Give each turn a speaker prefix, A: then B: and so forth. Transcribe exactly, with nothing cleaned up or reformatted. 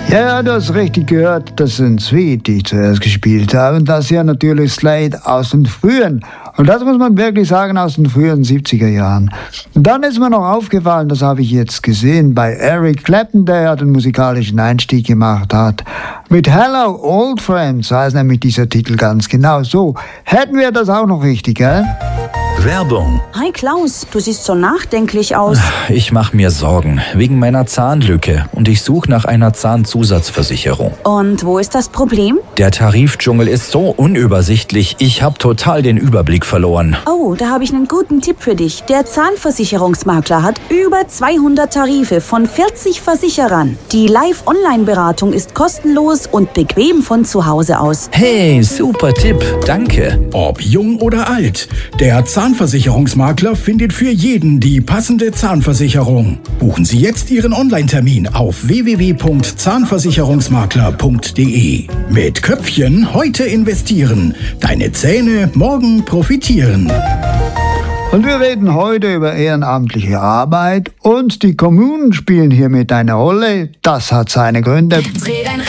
A: Ja, ja, du hast richtig gehört, das sind Sweet, die ich zuerst gespielt habe. Und das hier natürlich Slade aus den frühen. Und das muss man wirklich sagen, aus den frühen siebziger Jahren. Und dann ist mir noch aufgefallen, das habe ich jetzt gesehen, bei Eric Clapton, der ja den musikalischen Einstieg gemacht hat. Mit Hello Old Friend, so heißt nämlich dieser Titel ganz genau. So, hätten wir das auch noch richtig, gell?
B: Werbung.
C: Hi Klaus, du siehst so nachdenklich aus.
B: Ich mache mir Sorgen wegen meiner Zahnlücke und ich suche nach einer Zahnzusatzversicherung.
C: Und wo ist das Problem?
B: Der Tarifdschungel ist so unübersichtlich, ich habe total den Überblick verloren.
C: Oh, da habe ich einen guten Tipp für dich. Der Zahnversicherungsmakler hat über zweihundert Tarife von vierzig Versicherern. Die Live-Online-Beratung ist kostenlos und bequem von zu Hause aus.
B: Hey, super Tipp, danke.
D: Ob jung oder alt, der Zahnversicherungsmakler findet für jeden die passende Zahnversicherung. Buchen Sie jetzt Ihren Online-Termin auf w w w punkt zahnversicherungsmakler punkt d e. Mit Köpfchen heute investieren. Deine Zähne morgen profitieren.
A: Und wir reden heute über ehrenamtliche Arbeit und die Kommunen spielen hier mit eine Rolle. Das hat seine Gründe.
E: Dreh dein